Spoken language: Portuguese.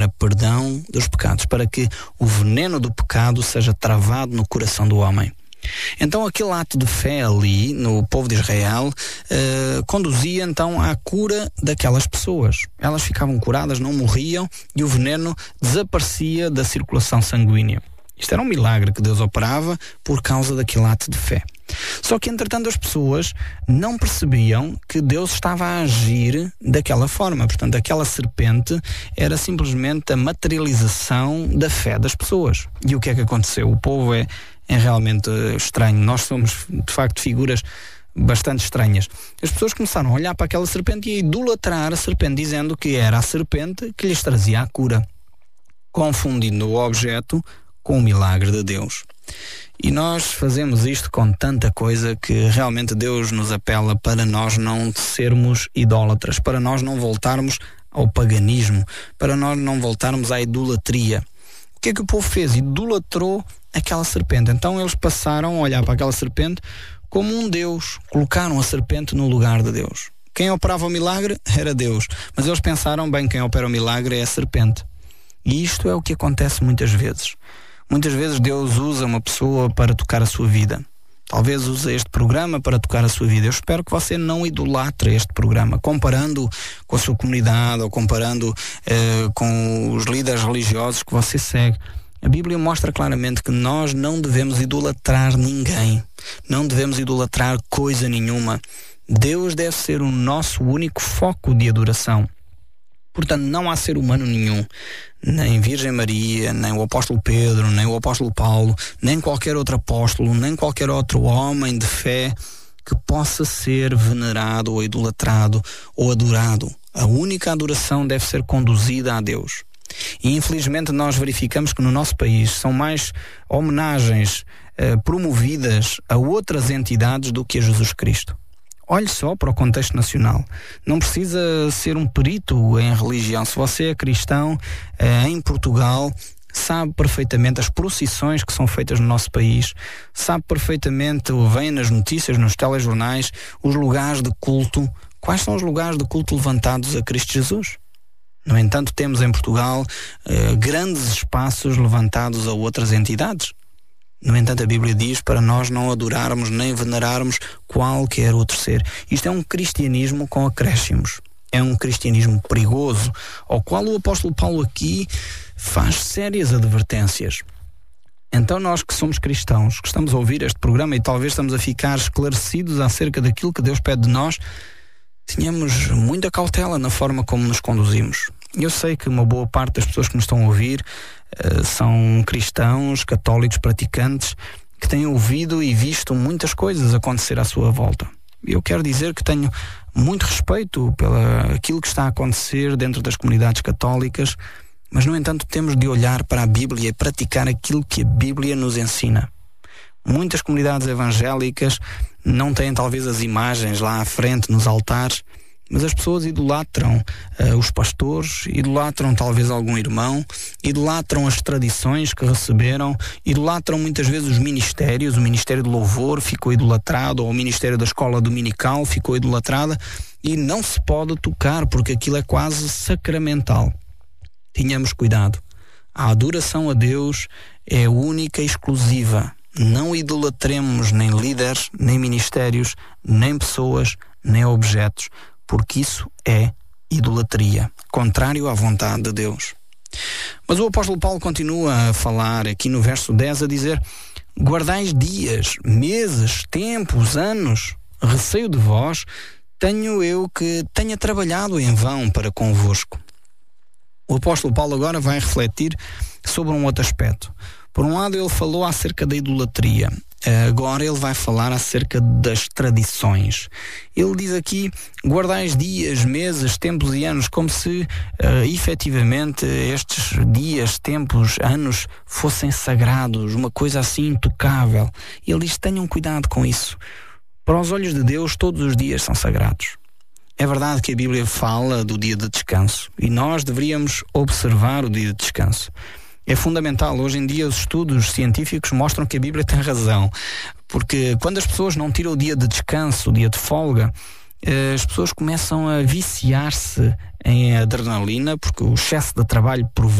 perdão dos pecados, para que o veneno do pecado seja travado no coração do homem. Então aquele ato de fé ali no povo de Israel conduzia então à cura daquelas pessoas. Elas ficavam curadas, não morriam e o veneno desaparecia da circulação sanguínea. Isto era um milagre que Deus operava por causa daquele ato de fé. Só que entretanto as pessoas não percebiam que Deus estava a agir daquela forma. Portanto, aquela serpente era simplesmente a materialização da fé das pessoas. E o que é que aconteceu? O povo é realmente estranho. Nós somos, de facto, figuras bastante estranhas. As pessoas começaram a olhar para aquela serpente e a idolatrar a serpente, dizendo que era a serpente que lhes trazia a cura, confundindo o objeto com o milagre de Deus. E nós fazemos isto com tanta coisa que realmente Deus nos apela para nós não sermos idólatras, para nós não voltarmos ao paganismo, para nós não voltarmos à idolatria. O que é que o povo fez? Idolatrou aquela serpente. Então eles passaram a olhar para aquela serpente como um Deus. Colocaram a serpente no lugar de Deus. Quem operava o milagre era Deus. Mas eles pensaram, bem, quem opera o milagre é a serpente. E isto é o que acontece muitas vezes. Muitas vezes Deus usa uma pessoa para tocar a sua vida. Talvez use este programa para tocar a sua vida. Eu espero que você não idolatre este programa, comparando com a sua comunidade ou comparando com os líderes religiosos que você segue. A Bíblia mostra claramente que nós não devemos idolatrar ninguém. Não devemos idolatrar coisa nenhuma. Deus deve ser o nosso único foco de adoração. Portanto, não há ser humano nenhum, nem Virgem Maria, nem o apóstolo Pedro, nem o apóstolo Paulo, nem qualquer outro apóstolo, nem qualquer outro homem de fé que possa ser venerado ou idolatrado ou adorado. A única adoração deve ser conduzida a Deus. E infelizmente nós verificamos que no nosso país são mais homenagens promovidas a outras entidades do que a Jesus Cristo. Olhe só para o contexto nacional. Não precisa ser um perito em religião. Se você é cristão em Portugal, sabe perfeitamente as procissões que são feitas no nosso país, sabe perfeitamente, vem nas notícias, nos telejornais, os lugares de culto. Quais são os lugares de culto levantados a Cristo Jesus? No entanto, temos em Portugal grandes espaços levantados a outras entidades. No entanto, a Bíblia diz para nós não adorarmos nem venerarmos qualquer outro ser. Isto é um cristianismo com acréscimos. É um cristianismo perigoso, ao qual o apóstolo Paulo aqui faz sérias advertências. Então nós que somos cristãos, que estamos a ouvir este programa e talvez estamos a ficar esclarecidos acerca daquilo que Deus pede de nós, tenhamos muita cautela na forma como nos conduzimos. Eu sei que uma boa parte das pessoas que nos estão a ouvir são cristãos, católicos, praticantes, que têm ouvido e visto muitas coisas acontecer à sua volta. Eu quero dizer que tenho muito respeito pelo aquilo que está a acontecer dentro das comunidades católicas, mas no entanto temos de olhar para a Bíblia e praticar aquilo que a Bíblia nos ensina. Muitas comunidades evangélicas não têm talvez as imagens lá à frente nos altares, mas as pessoas idolatram os pastores, idolatram talvez algum irmão, idolatram as tradições que receberam, idolatram muitas vezes os ministérios. O ministério de louvor ficou idolatrado, ou o ministério da escola dominical ficou idolatrada, e não se pode tocar porque aquilo é quase sacramental. Tenhamos cuidado. A adoração a Deus é única e exclusiva. Não idolatremos nem líderes, nem ministérios, nem pessoas, nem objetos, porque isso é idolatria, contrário à vontade de Deus. Mas o apóstolo Paulo continua a falar aqui no verso 10, a dizer: guardais dias, meses, tempos, anos, receio de vós, tenho eu que tenha trabalhado em vão para convosco. O apóstolo Paulo agora vai refletir sobre um outro aspecto. Por um lado, ele falou acerca da idolatria. Agora ele vai falar acerca das tradições. Ele diz aqui: guardais dias, meses, tempos e anos, como se efetivamente estes dias, tempos, anos fossem sagrados, uma coisa assim intocável. Ele diz: tenham cuidado com isso. Para os olhos de Deus, todos os dias são sagrados. É verdade que a Bíblia fala do dia de descanso e nós deveríamos observar o dia de descanso. É fundamental. Hoje em dia os estudos científicos mostram que a Bíblia tem razão, porque quando as pessoas não tiram o dia de descanso, o dia de folga, as pessoas começam a viciar-se em adrenalina, porque o excesso de trabalho provoca